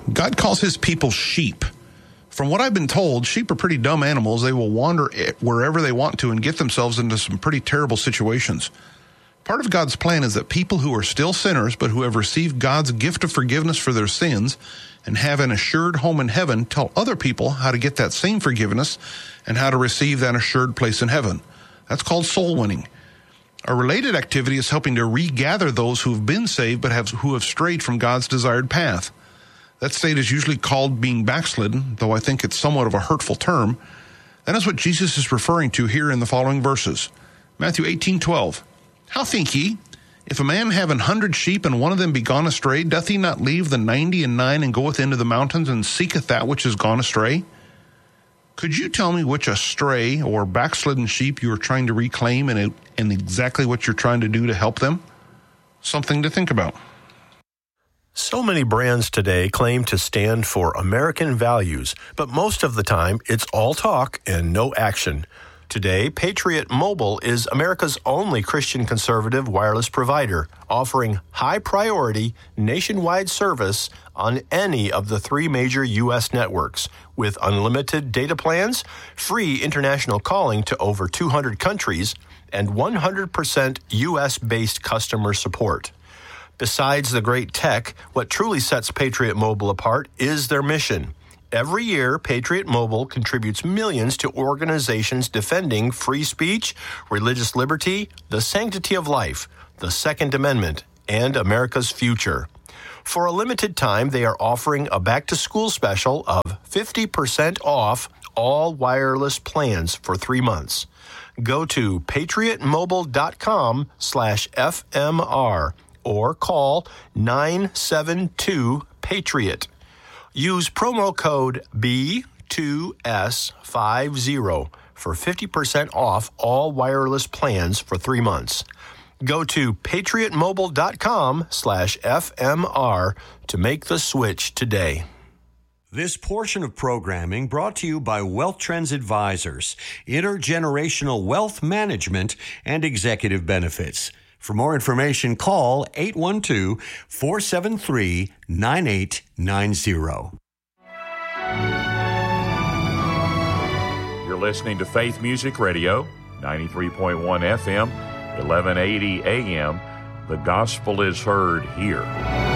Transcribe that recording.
God calls his people sheep. From what I've been told, sheep are pretty dumb animals. They will wander wherever they want to and get themselves into some pretty terrible situations. Part of God's plan is that people who are still sinners, but who have received God's gift of forgiveness for their sins and have an assured home in heaven, tell other people how to get that same forgiveness and how to receive that assured place in heaven. That's called soul winning. A related activity is helping to regather those who have been saved but who have strayed from God's desired path. That state is usually called being backslidden, though I think it's somewhat of a hurtful term. That is what Jesus is referring to here in the following verses. Matthew 18:12. How think ye, if a man have 100 sheep, and one of them be gone astray, doth he not leave the 99 and goeth into the mountains, and seeketh that which is gone astray? Could you tell me which astray or backslidden sheep you are trying to reclaim, and exactly what you're trying to do to help them? Something to think about. So many brands today claim to stand for American values, but most of the time it's all talk and no action. Today, Patriot Mobile is America's only Christian conservative wireless provider, offering high-priority, nationwide service on any of the 3 major U.S. networks, with unlimited data plans, free international calling to over 200 countries, and 100% U.S.-based customer support. Besides the great tech, what truly sets Patriot Mobile apart is their mission. Every year, Patriot Mobile contributes millions to organizations defending free speech, religious liberty, the sanctity of life, the Second Amendment, and America's future. For a limited time, they are offering a back-to-school special of 50% off all wireless plans for 3 months. Go to patriotmobile.com/FMR or call 972-PATRIOT. Use promo code B2S50 for 50% off all wireless plans for 3 months. Go to patriotmobile.com/FMR to make the switch today. This portion of programming brought to you by Wealth Trends Advisors, intergenerational wealth management and executive benefits. For more information, call 812-473-9890. You're listening to Faith Music Radio, 93.1 FM, 1180 AM. The gospel is heard here.